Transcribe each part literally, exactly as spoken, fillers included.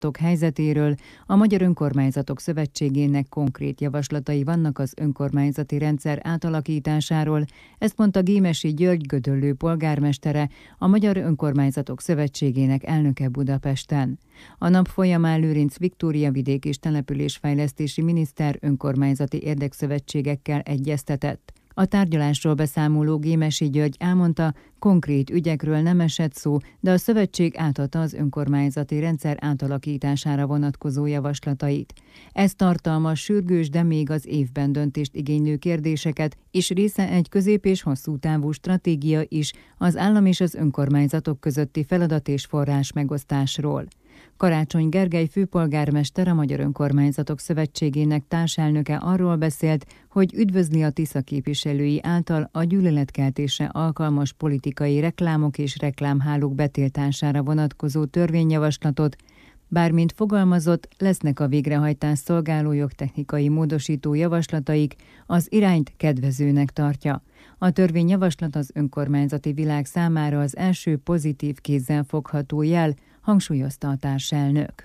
önkormányzatok helyzetéről. A Magyar Önkormányzatok Szövetségének konkrét javaslatai vannak az önkormányzati rendszer átalakításáról, ezt mondta Gémesi György Gödöllő polgármestere, a Magyar Önkormányzatok Szövetségének elnöke Budapesten. A nap folyamán Lőrinc Viktória vidék és településfejlesztési miniszter önkormányzati érdekszövetségekkel egyeztetett. A tárgyalásról beszámoló Gémesi György elmondta, konkrét ügyekről nem esett szó, de a szövetség átadta az önkormányzati rendszer átalakítására vonatkozó javaslatait. Ez tartalmaz sürgős, de még az évben döntést igénylő kérdéseket, és része egy közép- és hosszú távú stratégia is az állam és az önkormányzatok közötti feladat és forrás megosztásról. Karácsony Gergely főpolgármester, a Magyar Önkormányzatok Szövetségének társelnöke arról beszélt, hogy üdvözli a Tisza képviselői által a gyűlöletkeltésre alkalmas politikai reklámok és reklámhálók betiltására vonatkozó törvényjavaslatot, bármint fogalmazott, lesznek a végrehajtás szolgáló jogtechnikai módosító javaslataik, az irányt kedvezőnek tartja. A törvényjavaslat az önkormányzati világ számára az első pozitív kézzelfogható jel, hangsúlyozta a társelnök.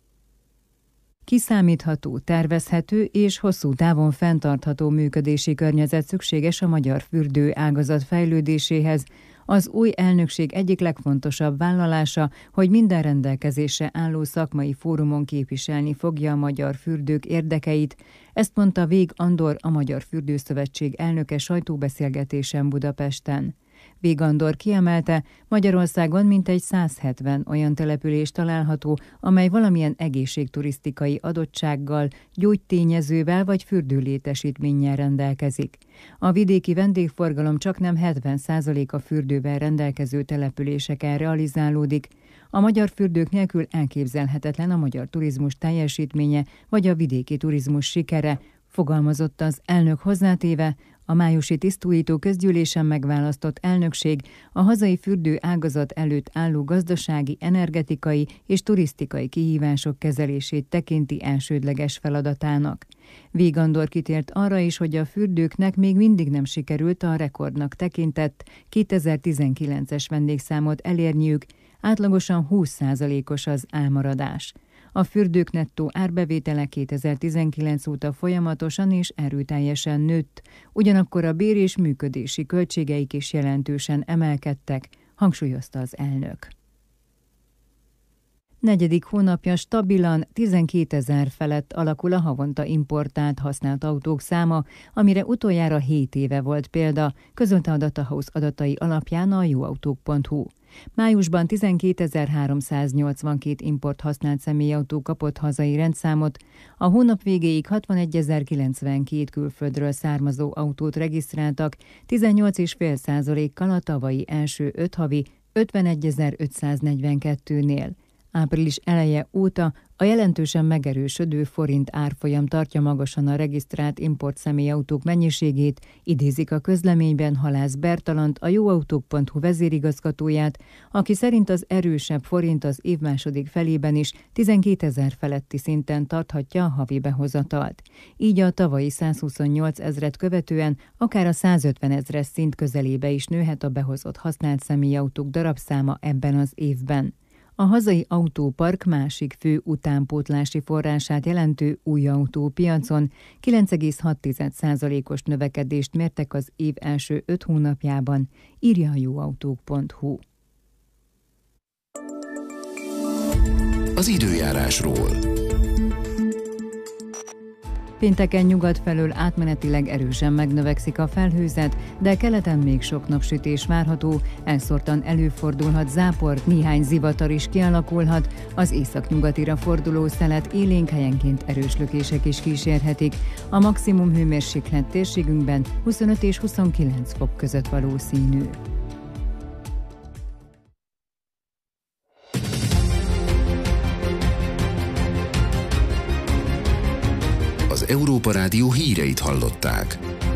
Kiszámítható, tervezhető és hosszú távon fenntartható működési környezet szükséges a magyar fürdő ágazat fejlődéséhez. Az új elnökség egyik legfontosabb vállalása, hogy minden rendelkezésre álló szakmai fórumon képviselni fogja a magyar fürdők érdekeit. Ezt mondta Vég Andor, a Magyar Fürdőszövetség elnöke sajtóbeszélgetésen Budapesten. Vég Andor kiemelte, Magyarországon mintegy száz hetven olyan település található, amely valamilyen egészségturisztikai adottsággal, gyógytényezővel vagy fürdőlétesítménnyel rendelkezik. A vidéki vendégforgalom csaknem hetven százaléka fürdővel rendelkező településeken realizálódik. A magyar fürdők nélkül elképzelhetetlen a magyar turizmus teljesítménye vagy a vidéki turizmus sikere, fogalmazott az elnök hozzátéve, a májusi tisztújító közgyűlésen megválasztott elnökség a hazai fürdő ágazat előtt álló gazdasági, energetikai és turisztikai kihívások kezelését tekinti elsődleges feladatának. Vég Andor kitért arra is, hogy a fürdőknek még mindig nem sikerült a rekordnak tekintett kétezer-tizenkilences vendégszámot elérniük, átlagosan húsz százalékos az elmaradás. A fürdők nettó árbevétele kétezer-tizenkilenc óta folyamatosan és erőteljesen nőtt, ugyanakkor a bér- és működési költségeik is jelentősen emelkedtek, hangsúlyozta az elnök. Negyedik hónapja stabilan tizenkétezer felett alakul a havonta importált használt autók száma, amire utoljára hét éve volt példa, közölte a Datahouse adatai alapján a jóautók pont hu. Májusban tizenkétezer-háromszáznyolcvankét import használt személyautó kapott hazai rendszámot, a hónap végéig hatvanegy-ezer-kilencvenkét külföldről származó autót regisztráltak, tizennyolc egész öt százalékkal a tavalyi első öt havi ötvenegyezer-ötszáznegyvenkettőnél. Április eleje óta a jelentősen megerősödő forint árfolyam tartja magasan a regisztrált import személyautók mennyiségét, idézik a közleményben Halász Bertalant, a jóautók pont hu vezérigazgatóját, aki szerint az erősebb forint az év második felében is tizenkétezer feletti szinten tarthatja a havi behozatalt. Így a tavalyi százhuszonnyolc ezret követően akár a százötven ezres szint közelébe is nőhet a behozott használt személyautók darabszáma ebben az évben. A hazai autópark másik fő utánpótlási forrását jelentő új autópiacon kilenc egész hat százalékos növekedést mértek az év első öt hónapjában, írja a jóautók pont hu. Az időjárásról. Pénteken nyugat felől átmenetileg erősen megnövekszik a felhőzet, de keleten még sok napsütés várható, elszórtan előfordulhat zápor, néhány zivatar is kialakulhat, az északnyugatira forduló szelet élénk, helyenként erős lökések is kísérhetik. A maximum hőmérséklet térségünkben huszonöt és huszonkilenc fok között valószínű. Az Európa Rádió híreit hallották.